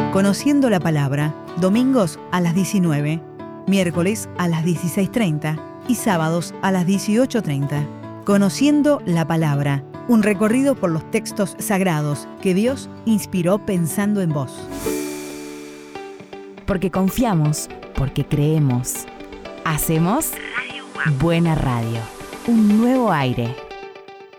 Conociendo la Palabra, domingos a las 19, miércoles a las 16:30 y sábados a las 18:30. Conociendo la Palabra, un recorrido por los textos sagrados que Dios inspiró pensando en vos. Porque confiamos, porque creemos. Hacemos Buena Radio, un nuevo aire.